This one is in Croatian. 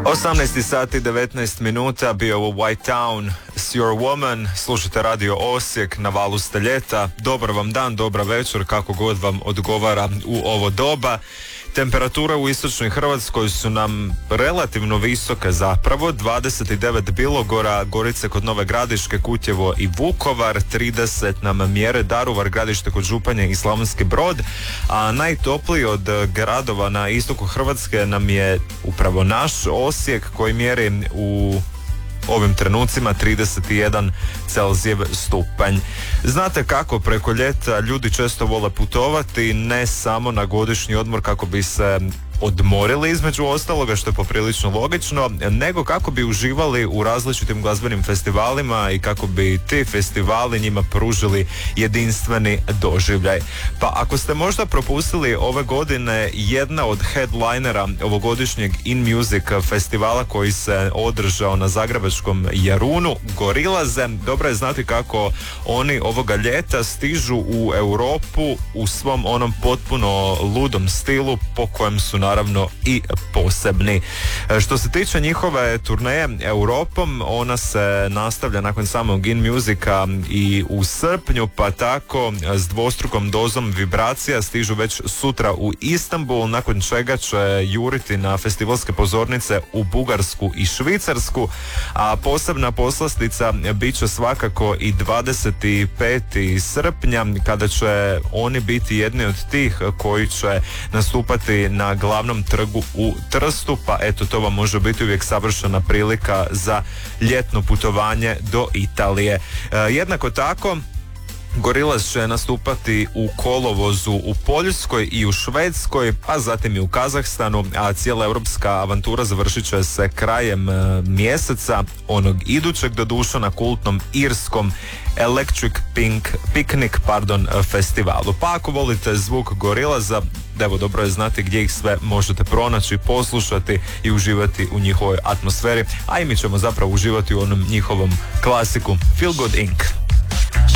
18 sati 19 minuta bio u White Town s Your Woman, slušate Radio Osijek, na valu ste ljeta. Dobar vam dan, dobra večer, kako god vam odgovara u ovo doba. Temperature u istočnoj Hrvatskoj su nam relativno visoke zapravo, 29 Bilogora, Gorice kod Nove Gradiške, Kutjevo i Vukovar, 30 nam mjere Daruvar, Gradište kod Županje i Slavonski Brod, a najtopliji od gradova na istoku Hrvatske nam je upravo naš Osijek koji mjeri u ovim trenucima 31 Celzijev stupanj. Znate kako preko ljeta ljudi često vole putovati, ne samo na godišnji odmor kako bi se odmorili između ostaloga, što je poprilično logično, nego kako bi uživali u različitim glazbenim festivalima i kako bi ti festivali njima pružili jedinstveni doživljaj. Pa ako ste možda propustili ove godine jedna od headlinera ovogodišnjeg In Music festivala koji se održao na zagrebačkom Jarunu, Gorillaze, dobro je znati kako oni ovoga ljeta stižu u Europu u svom onom potpuno ludom stilu po kojem su naravno i posebni. Što se tiče njihove turneje Europom, ona se nastavlja nakon samog In Musica i u srpnju, pa tako s dvostrukom dozom vibracija stižu već sutra u Istanbul, nakon čega će juriti na festivalske pozornice u Bugarsku i Švicarsku, a posebna poslastica bit će svakako i 25. srpnja kada će oni biti jedni od tih koji će nastupati na glavnom trgu u Trstu, pa eto to vam može biti uvijek savršena prilika za ljetno putovanje do Italije. Jednako tako Gorillaz će nastupati u kolovozu u Poljskoj i u Švedskoj, a zatim i u Kazahstanu, a cijela europska avantura završit će se krajem mjeseca onog idućeg, doduše na kultnom irskom Electric Picnic festivalu. Pa ako volite zvuk Gorillaza, evo dobro je znati gdje ih sve možete pronaći, poslušati i uživati u njihovoj atmosferi, a i mi ćemo zapravo uživati u onom njihovom klasiku Feel Good Inc.